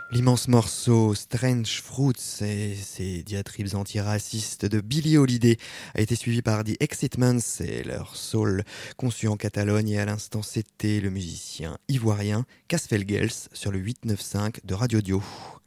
L'immense morceau Strange Fruits et ses diatribes antiracistes de Billie Holiday a été suivi par The Excitements et leur soul conçu en Catalogne, et à l'instant c'était le musicien ivoirien Casfelgels sur le 895 de Radio Dio.